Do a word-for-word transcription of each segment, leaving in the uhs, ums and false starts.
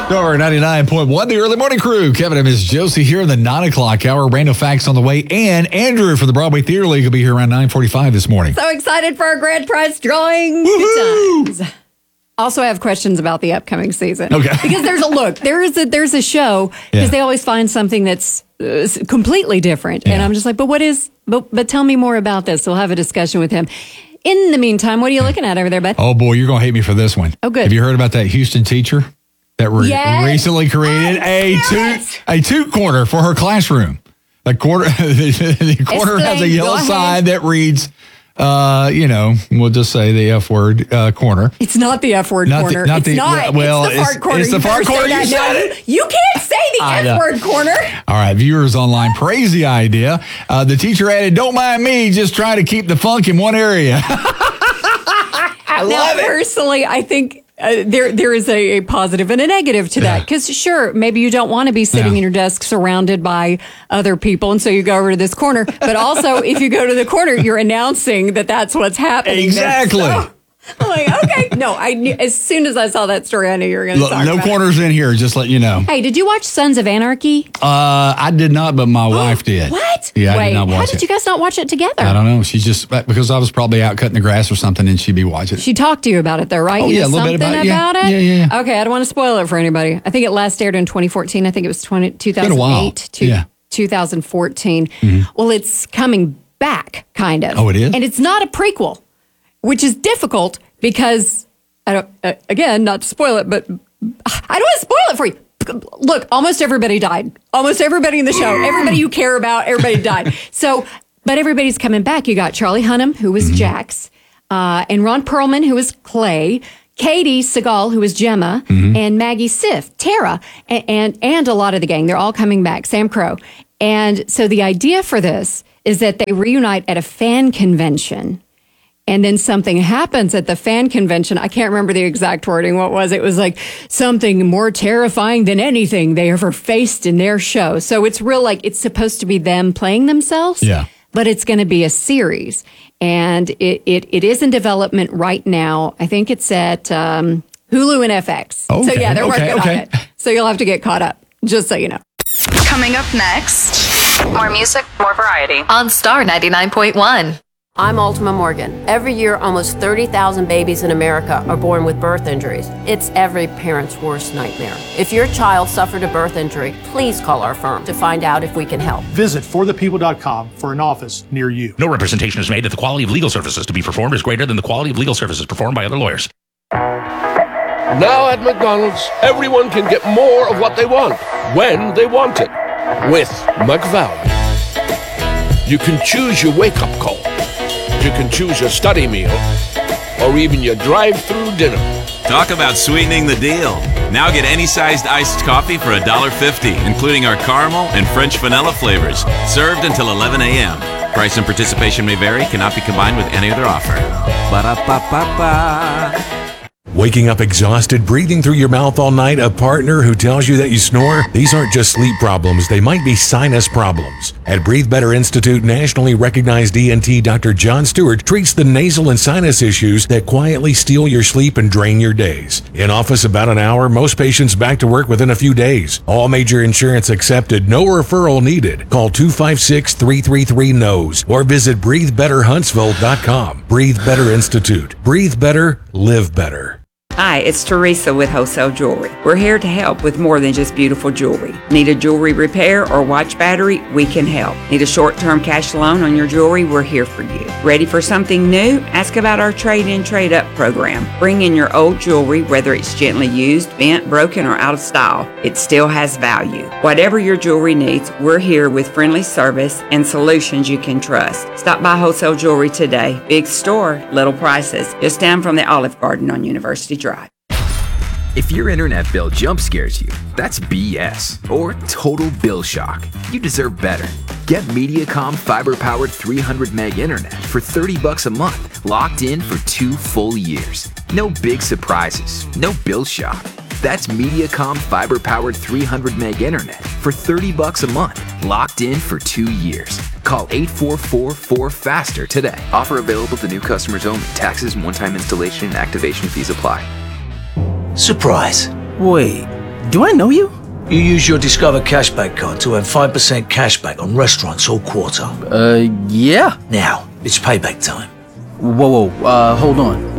Over ninety-nine point one, the early morning crew. Kevin and Miss Josie here in the nine o'clock hour. Random facts on the way. And Andrew from the Broadway Theater League will be here around nine forty-five this morning. So excited for our grand prize drawing. Woo-hoo! Good times. Also, I have questions about the upcoming season. Okay. Because there's a look, there is a, there's a show, because Yeah. they always find something that's uh, completely different. Yeah. And I'm just like, but what is, but, but tell me more about this. We'll have a discussion with him. In the meantime, what are you looking at over there, Beth? Oh, boy, you're going to hate me for this one. Oh, good. Have you heard about that Houston teacher that re- Yes. recently created I a knew two it. a two corner for her classroom? The quarter, the corner has a Explain. yellow Go ahead. sign that reads, uh, you know, we'll just say the F word uh, corner. It's not the F word Not the- corner. not it's the- not. well, it's the it's- fart corner. it's the You fart better say corner. You that said now. it. You can't say the I F know. word corner. All right, viewers online praise the idea. Uh, the teacher added, "Don't mind me, just trying to keep the funk in one area." I Now, love it. personally, I think uh, there there is a, a positive and a negative to that. Yeah. Because sure, maybe you don't want to be sitting Yeah. in your desk surrounded by other people, and so you go over to this corner. But also, if you go to the corner, you're announcing that that's what's happening. Exactly. So, I'm like, okay, no. I knew as soon as I saw that story, I knew you were going to Look, talk no about it. corners in here, just let you know. Hey, did you watch Sons of Anarchy? Uh, I did not, but my wife did. What? Yeah, I Wait, did not watch how did it. you guys not watch it together? I don't know. She's just because I was probably out cutting the grass or something, and she'd be watching. She talked to you about it, though, right? Oh, You yeah, know a little bit something about it, yeah. about it? Yeah, yeah, yeah. Okay, I don't want to spoil it for anybody. I think it last aired in twenty fourteen. I think it was twenty, two been a while. thousand eight to Yeah. two thousand fourteen. Well, it's coming back, kind of. Oh, it is? And it's not a prequel, which is difficult because, I don't, uh, again, not to spoil it, but I don't want to spoil it for you. Look, almost everybody died. Almost everybody in the show, everybody you care about, everybody died. So, but everybody's coming back. You got Charlie Hunnam, who was Jax, uh, and Ron Perlman, who was Clay, Katie Seagal, who was Gemma, and Maggie Siff, Tara, and, and and a lot of the gang. They're all coming back. Sam Crow. And so the idea for this is that they reunite at a fan convention. And then something happens at the fan convention. I can't remember the exact wording. What was it? It was like something more terrifying than anything they ever faced in their show. So it's real, like it's supposed to be them playing themselves. Yeah. But it's going to be a series. And it, it, it is in development right now. I think it's at um, Hulu and F X. Okay, So yeah, they're okay, working okay. on it. So you'll have to get caught up, just so you know. Coming up next, more music, more variety. On Star ninety-nine point one. I'm Ultima Morgan. Every year, almost thirty thousand babies in America are born with birth injuries. It's every parent's worst nightmare. If your child suffered a birth injury, please call our firm to find out if we can help. Visit for the people dot com for an office near you. No representation is made that the quality of legal services to be performed is greater than the quality of legal services performed by other lawyers. Now at McDonald's, everyone can get more of what they want, when they want it, with McValue. You can choose your wake-up call. You can choose your study meal, or even your drive-through dinner. Talk about sweetening the deal. Now get any sized iced coffee for one dollar fifty, including our caramel and French vanilla flavors, served until eleven a.m. Price and participation may vary, cannot be combined with any other offer. Ba-da-ba-ba-ba. Waking up exhausted, breathing through your mouth all night, a partner who tells you that you snore? These aren't just sleep problems, they might be sinus problems. At Breathe Better Institute, nationally recognized E N T Doctor John Stewart treats the nasal and sinus issues that quietly steal your sleep and drain your days. In office about an hour, most patients back to work within a few days. All major insurance accepted, no referral needed. Call two five six, three three three, N O S E or visit breathe better huntsville dot com. Breathe Better Institute. Breathe better, live better. Hi, it's Teresa with Wholesale Jewelry. We're here to help with more than just beautiful jewelry. Need a jewelry repair or watch battery? We can help. Need a short-term cash loan on your jewelry? We're here for you. Ready for something new? Ask about our trade-in, trade-up program. Bring in your old jewelry, whether it's gently used, bent, broken, or out of style. It still has value. Whatever your jewelry needs, we're here with friendly service and solutions you can trust. Stop by Wholesale Jewelry today. Big store, little prices. Just down from the Olive Garden on University Drive. If your internet bill jump scares you, that's B S or total bill shock. You deserve better. Get Mediacom fiber-powered three hundred meg internet for thirty bucks a month, locked in for two full years. No big surprises, no bill shock. That's Mediacom fiber-powered three hundred meg internet for thirty bucks a month, locked in for two years. Call eight four four, four faster today. Offer available to new customers only. Taxes and one-time installation and activation fees apply. Surprise. Wait, do I know you? You use your Discover Cashback card to earn five percent cashback on restaurants all quarter. Uh, yeah. Now, it's payback time. Whoa, whoa, uh, hold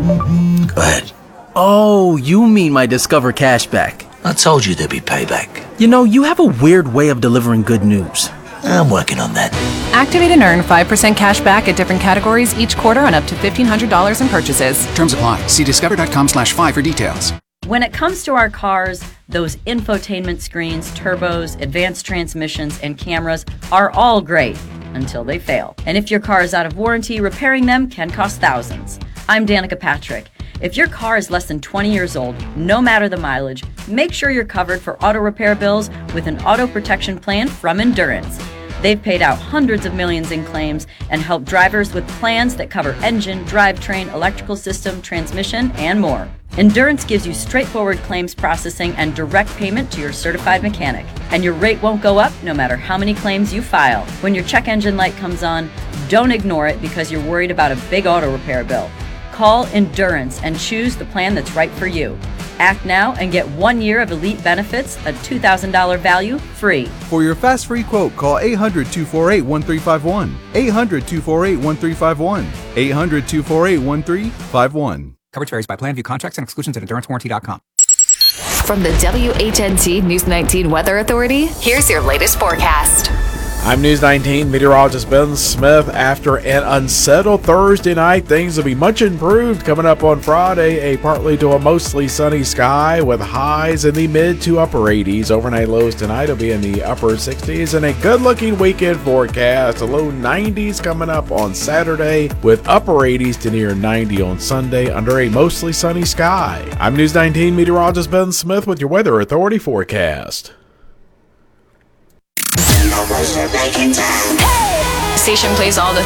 on. Go ahead. Oh, you mean my Discover Cashback. I told you there'd be payback. You know, you have a weird way of delivering good news. I'm working on that. Activate and earn five percent cash back at different categories each quarter on up to fifteen hundred dollars in purchases. Terms apply. See discover.com slash five for details. When it comes to our cars, those infotainment screens, turbos, advanced transmissions, and cameras are all great until they fail. And if your car is out of warranty, repairing them can cost thousands. I'm Danica Patrick. If your car is less than twenty years old, no matter the mileage, make sure you're covered for auto repair bills with an auto protection plan from Endurance. They've paid out hundreds of millions in claims and helped drivers with plans that cover engine, drivetrain, electrical system, transmission, and more. Endurance gives you straightforward claims processing and direct payment to your certified mechanic. And your rate won't go up no matter how many claims you file. When your check engine light comes on, don't ignore it because you're worried about a big auto repair bill. Call Endurance and choose the plan that's right for you. Act now and get one year of elite benefits, a two thousand dollars value, free. For your fast free quote, call eight hundred, two four eight, one three five one. eight hundred, two four eight, one three five one. eight hundred, two four eight, one three five one. Coverage varies by plan. View contracts and exclusions at endurance warranty dot com. From the W H N T News nineteen Weather Authority, here's your latest forecast. I'm News nineteen meteorologist Ben Smith. After an unsettled Thursday night, things will be much improved coming up on Friday. A partly to a mostly sunny sky with highs in the mid to upper eighties. Overnight lows tonight will be in the upper sixties, and a good-looking weekend forecast. A low nineties coming up on Saturday with upper eighties to near ninety on Sunday under a mostly sunny sky. I'm News nineteen meteorologist Ben Smith with your Weather Authority forecast. Station plays all the